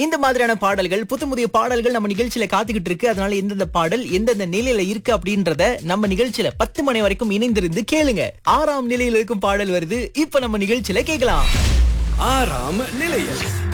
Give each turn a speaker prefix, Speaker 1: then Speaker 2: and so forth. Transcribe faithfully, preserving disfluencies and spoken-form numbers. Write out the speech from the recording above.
Speaker 1: இந்த மாதிரியான பாடல்கள் புத்த புதிய பாடல்கள் நம்ம நிகழ்ச்சியில காத்துக்கிட்டு இருக்கு. அதனால எந்தெந்த பாடல் எந்தெந்த நிலையில இருக்கு அப்படின்றத நம்ம நிகழ்ச்சியில பத்து மணி வரைக்கும் இணைந்திருந்து கேளுங்க. ஆறாம் நிலையில இருக்கும் பாடல் வருது, இப்ப நம்ம நிகழ்ச்சியில கேட்கலாம்.
Speaker 2: ஆறாம் நிலையம்.